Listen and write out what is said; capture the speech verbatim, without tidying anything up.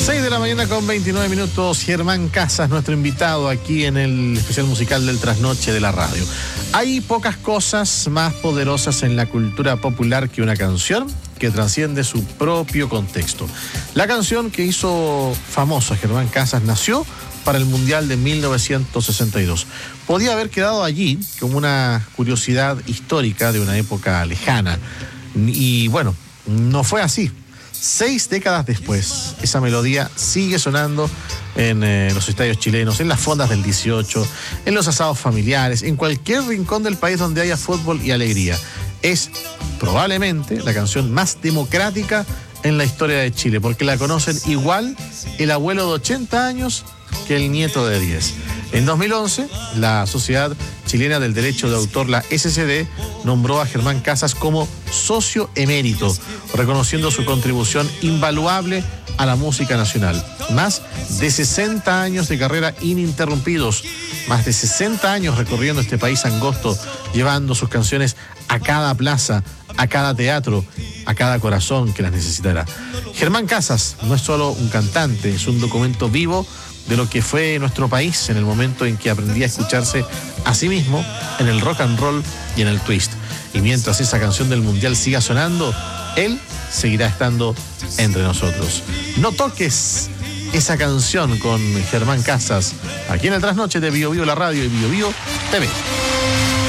seis de la mañana con veintinueve minutos. Germán Casas, nuestro invitado aquí en el especial musical del Trasnoche de la radio. Hay pocas cosas más poderosas en la cultura popular que una canción que trasciende su propio contexto. La canción que hizo famoso a Germán Casas nació para el Mundial de mil novecientos sesenta y dos. Podía haber quedado allí como una curiosidad histórica de una época lejana. Y bueno, no fue así. Seis décadas después, esa melodía sigue sonando en eh, los estadios chilenos, en las fondas del dieciocho, en los asados familiares, en cualquier rincón del país donde haya fútbol y alegría. Es probablemente la canción más democrática en la historia de Chile, porque la conocen igual el abuelo de ochenta años que el nieto de diez. En dos mil once, la Sociedad Chilena del Derecho de Autor, la S C D, nombró a Germán Casas como socio emérito, reconociendo su contribución invaluable a la música nacional. Más de sesenta años de carrera ininterrumpidos, más de sesenta años recorriendo este país angosto, llevando sus canciones a cada plaza, a cada teatro, a cada corazón que las necesitará. Germán Casas no es solo un cantante, es un documento vivo de lo que fue nuestro país en el momento en que aprendía a escucharse a sí mismo en el rock and roll y en el twist. Y mientras esa canción del Mundial siga sonando, él seguirá estando entre nosotros. No toques esa canción con Germán Casas, aquí en el Trasnoche de Bio Bio la radio y Bio Bio T V.